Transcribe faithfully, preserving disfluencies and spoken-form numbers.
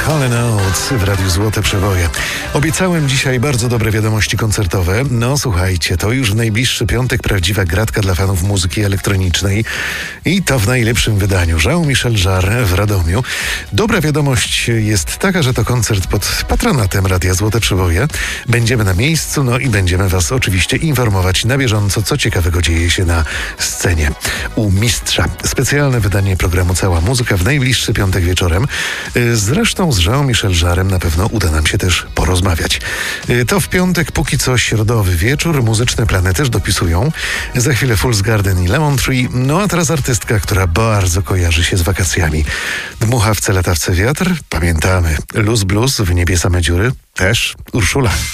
Hall and Oates w Radiu Złote Przeboje. Obiecałem dzisiaj bardzo dobre wiadomości koncertowe. No słuchajcie, to już w najbliższy piątek prawdziwa gratka dla fanów muzyki elektronicznej i to w najlepszym wydaniu. Jean-Michel Jarre w Radomiu. Dobra wiadomość jest taka, że to koncert pod patronatem Radia Złote Przeboje. Będziemy na miejscu, no i będziemy was oczywiście informować na bieżąco, co ciekawego dzieje się na scenie u mistrza. Specjalne wydanie programu Cała Muzyka w najbliższy piątek wieczorem. Zresztą z Jean-Michel Jarrem na pewno uda nam się też porozmawiać. To w piątek, póki co środowy wieczór. Muzyczne plany też dopisują. Za chwilę Fool's Garden i Lemon Tree. No a teraz artystka, która bardzo kojarzy się z wakacjami. Dmuchawce, latawce, wiatr. Pamiętamy. Luz Blues, w niebie same dziury. Też Urszula.